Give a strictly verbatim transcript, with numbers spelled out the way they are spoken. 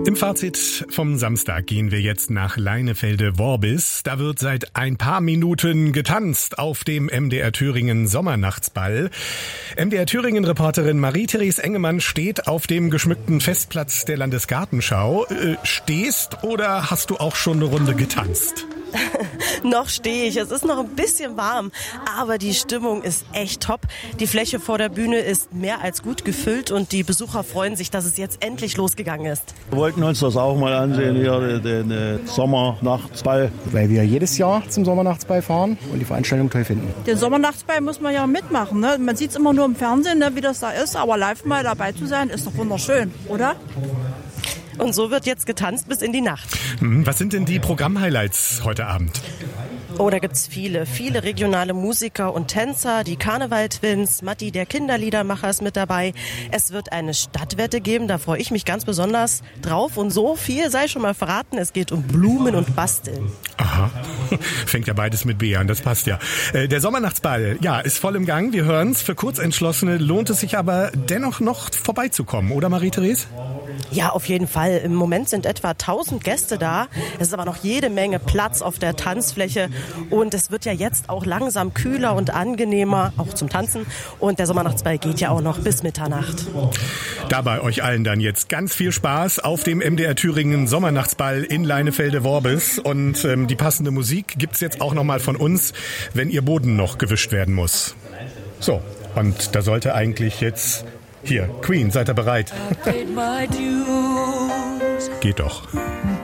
Im Fazit vom Samstag gehen wir jetzt nach Leinefelde-Worbis. Da wird seit ein paar Minuten getanzt auf dem M D R Thüringen Sommernachtsball. M D R Thüringen-Reporterin Marie-Therese Engemann steht auf dem geschmückten Festplatz der Landesgartenschau. Äh, stehst oder hast du auch schon eine Runde getanzt? Noch stehe ich. Es ist noch ein bisschen warm, aber die Stimmung ist echt top. Die Fläche vor der Bühne ist mehr als gut gefüllt und die Besucher freuen sich, dass es jetzt endlich losgegangen ist. Wir wollten uns das auch mal ansehen, hier den, den Sommernachtsball. Weil wir jedes Jahr zum Sommernachtsball fahren und die Veranstaltung toll finden. Den Sommernachtsball muss man ja mitmachen. Ne? Man sieht es immer nur im Fernsehen, ne, wie das da ist, aber live mal dabei zu sein, ist doch wunderschön, oder? Und so wird jetzt getanzt bis in die Nacht. Was sind denn die Programmhighlights heute Abend? Oh, da gibt's viele, viele regionale Musiker und Tänzer. Die Karneval-Twins, Matti, der Kinderliedermacher, ist mit dabei. Es wird eine Stadtwette geben, da freue ich mich ganz besonders drauf. Und so viel sei schon mal verraten, es geht um Blumen und Basteln. Aha, fängt ja beides mit B an, das passt ja. Der Sommernachtsball, ja, ist voll im Gang, wir hören's. Für Kurzentschlossene lohnt es sich aber dennoch noch vorbeizukommen, oder Marie-Therese? Ja, auf jeden Fall. Im Moment sind etwa tausend Gäste da. Es ist aber noch jede Menge Platz auf der Tanzfläche. Und es wird ja jetzt auch langsam kühler und angenehmer, auch zum Tanzen. Und der Sommernachtsball geht ja auch noch bis Mitternacht. Dabei euch allen dann jetzt ganz viel Spaß auf dem M D R Thüringen Sommernachtsball in Leinefelde-Worbis. Und ähm, die passende Musik gibt's jetzt auch nochmal von uns, wenn ihr Boden noch gewischt werden muss. So, und da sollte eigentlich jetzt... Hier, Queen, seid ihr bereit? Geht doch.